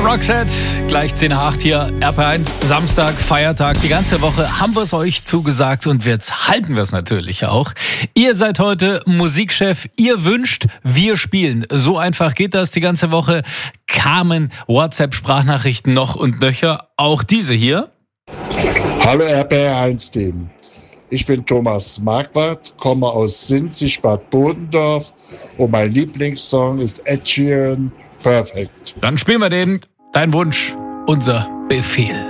Roxette, gleich 10 nach 8 hier, RP1, Samstag, Feiertag. Die ganze Woche haben wir es euch zugesagt und jetzt halten wir es natürlich auch. Ihr seid heute Musikchef, ihr wünscht, wir spielen. So einfach geht das die ganze Woche. Kamen WhatsApp-Sprachnachrichten noch und nöcher, auch diese hier. Hallo RP1-Team. Ich bin Thomas Marquardt, komme aus Sinzig-Bad Bodendorf und mein Lieblingssong ist Ed Sheeran, Perfect. Dann spielen wir den. Dein Wunsch, unser Befehl.